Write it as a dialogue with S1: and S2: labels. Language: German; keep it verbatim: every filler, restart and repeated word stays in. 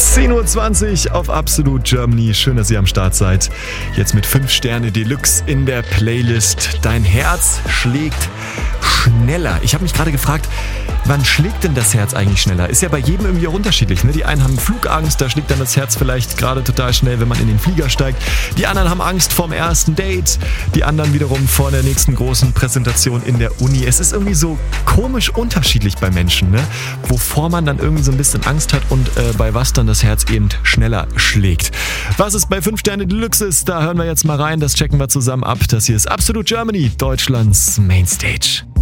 S1: zehn Uhr zwanzig auf Absolut Germany. Schön, dass ihr am Start seid. Jetzt mit fünf Sterne Deluxe in der Playlist. Dein Herz schlägt schneller. Ich habe mich gerade gefragt, wann schlägt denn das Herz eigentlich schneller? Ist ja bei jedem irgendwie auch unterschiedlich. Ne? Die einen haben Flugangst, da schlägt dann das Herz vielleicht gerade total schnell, wenn man in den Flieger steigt. Die anderen haben Angst vorm ersten Date. Die anderen wiederum vor der nächsten großen Präsentation in der Uni. Es ist irgendwie so komisch unterschiedlich bei Menschen, ne? Wovor man dann irgendwie so ein bisschen Angst hat und äh, bei was dann das Herz eben schneller schlägt. Was es bei fünf Sterne Deluxe ist, da hören wir jetzt mal rein. Das checken wir zusammen ab. Das hier ist Absolut Germany, Deutschlands Mainstage.